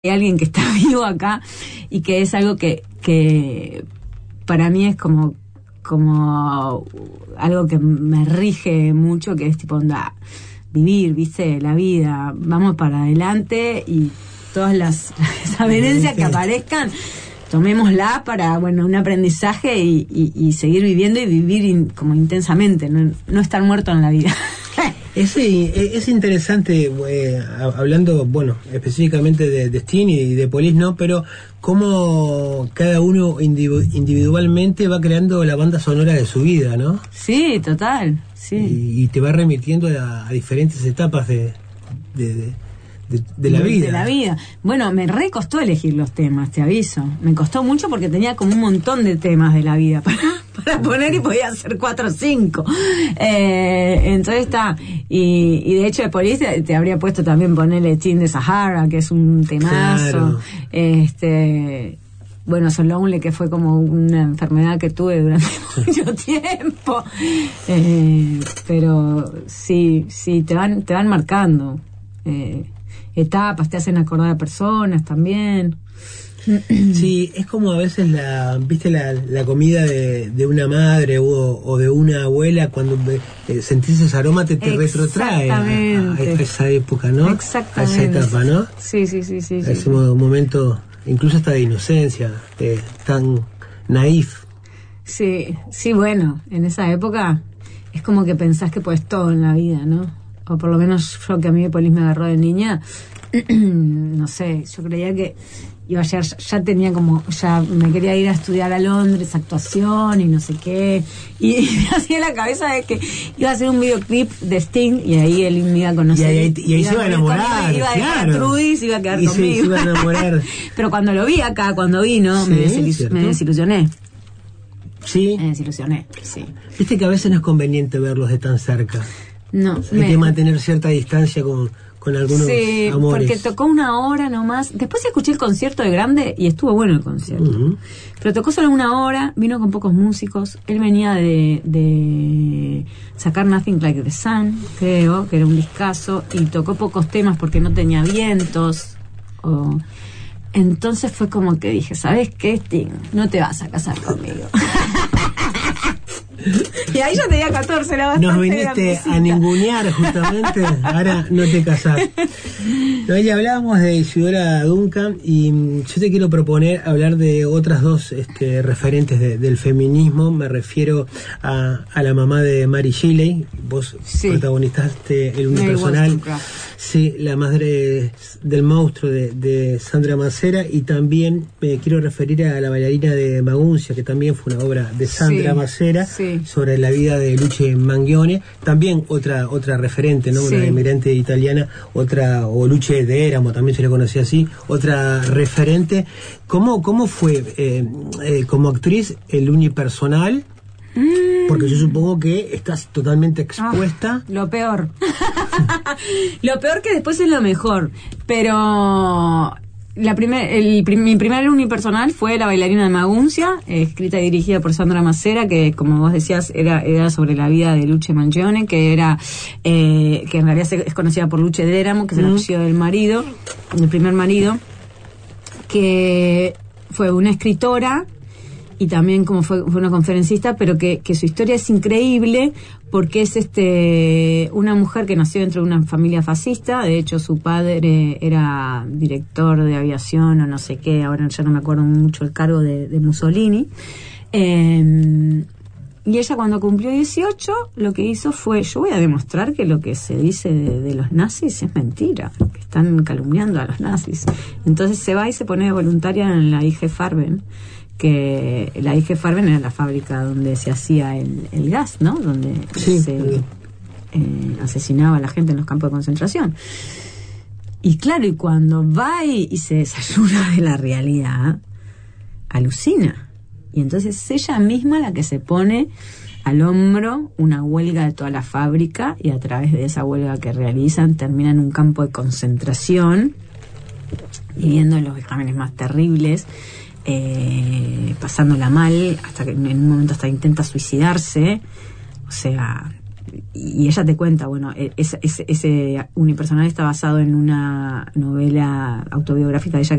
hay alguien que está vivo acá y que es algo que para mí es como algo que me rige mucho, que es tipo onda, vivir, viste, la vida, vamos para adelante y todas las avenencias que aparezcan, tomémosla para, bueno, un aprendizaje y seguir viviendo y vivir como intensamente, no estar muerto en la vida. Es interesante, hablando, bueno, específicamente de Sting y de Police, ¿no? Pero cómo cada uno individualmente va creando la banda sonora de su vida, ¿no? Sí, total, sí. Y te va remitiendo a diferentes etapas de la vida. De la vida. Bueno, me recostó elegir los temas, te aviso. Me costó mucho porque tenía como un montón de temas de la vida para poner y podía hacer 4 o 5. Entonces está. Y de hecho de Police te habría puesto también ponerle Teen de Sahara, que es un temazo. Claro. Bueno, So Lonely, que fue como una enfermedad que tuve durante mucho tiempo. Pero sí, te van marcando. Etapas, te hacen acordar a personas también. Sí, es como a veces la comida de una madre o de una abuela, cuando sentís ese aroma te retrotrae a esa época, ¿no? Exactamente. A esa etapa, ¿no? Sí. Ese momento, incluso hasta de inocencia, tan naif. Sí, bueno, en esa época es como que pensás que podés todo en la vida, ¿no? O por lo menos yo, que a mí Police me agarró de niña, no sé, yo creía que iba a llegar, ya tenía como, ya me quería ir a estudiar a Londres, actuación y no sé qué, y me hacía la cabeza de que iba a hacer un videoclip de Sting y ahí él me iba a conocer. Y ahí se iba a enamorar, iba a dejar claro. Trudy, se iba a quedar y conmigo. Se iba a enamorar. Pero cuando lo vi acá, cuando vino, sí, me desilusioné. Sí. Me desilusioné, sí. Viste que a veces no es conveniente verlos de tan cerca. No. Hay que mantener cierta distancia con algunos amores. Porque tocó 1 hora nomás. Después escuché el concierto de grande y estuvo bueno el concierto. Uh-huh. Pero tocó solo 1 hora, vino con pocos músicos. Él venía de sacar Nothing Like the Sun, creo, que era un discazo, y tocó pocos temas porque no tenía vientos. Entonces fue como que dije, ¿sabes qué, Sting? No te vas a casar conmigo. Y ahí yo tenía 14, la bastante. Nos viniste a ningunear justamente, ahora no te casás. No, ya hablábamos de Isidora Duncan y yo te quiero proponer hablar de otras dos referentes del feminismo. Me refiero a la mamá de Mary Shelley. Vos protagonizaste el unipersonal. Sí, la madre del monstruo de Sandra Macera, y también me quiero referir a la bailarina de Maguncia, que también fue una obra de Sandra Macera, sobre la vida de Luce Mangione, también otra referente, ¿no? Una inmigrante italiana, o Luce de Éramo, también se le conocía así, otra referente. ¿Cómo fue como actriz el unipersonal? Porque yo supongo que estás totalmente expuesta. Lo peor. Lo peor, que después es lo mejor. Pero mi primer unipersonal fue La bailarina de Maguncia, escrita y dirigida por Sandra Macera, que, como vos decías, era sobre la vida de Luce Mangione, que en realidad es conocida por Luce de Éramo, que es el apellido del marido, del primer marido, que fue una escritora y también como fue una conferencista, pero que su historia es increíble porque es una mujer que nació dentro de una familia fascista. De hecho, su padre era director de aviación o no sé qué, ahora ya no me acuerdo mucho el cargo de Mussolini. Y ella, cuando cumplió 18, lo que hizo fue: yo voy a demostrar que lo que se dice de los nazis es mentira, que están calumniando a los nazis. Entonces se va y se pone voluntaria en la IG Farben, que la IG Farben era la fábrica donde se hacía el gas, ¿no? Donde se asesinaba a la gente en los campos de concentración. Y claro, y cuando va y se desayuna de la realidad, alucina. Y entonces es ella misma la que se pone al hombro una huelga de toda la fábrica, y a través de esa huelga que realizan termina en un campo de concentración, viviendo los vejámenes más terribles, pasándola mal, hasta que en un momento hasta intenta suicidarse. O sea, y ella te cuenta, bueno, ese unipersonal está basado en una novela autobiográfica de ella